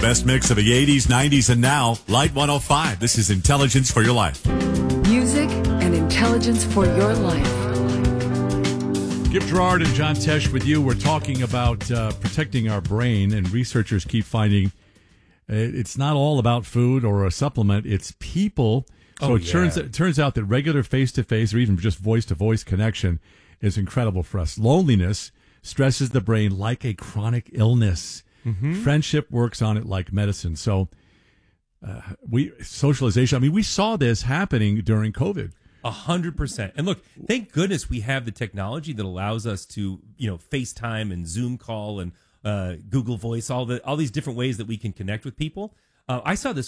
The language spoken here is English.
best mix of the 80s, 90s, and now. Light 105. This is Intelligence for Your Life. Music and intelligence for your life. Gib Gerard and John Tesh with you. We're talking about protecting our brain, and researchers keep finding it's not all about food or a supplement. It's people. So it turns out that regular face-to-face or even just voice-to-voice connection is incredible for us. Loneliness stresses the brain like a chronic illness. Friendship works on it like medicine. So socialization. I mean, we saw this happening during COVID. 100%. And look, thank goodness we have the technology that allows us to, FaceTime and Zoom call and Google Voice, all these different ways that we can connect with people. I saw this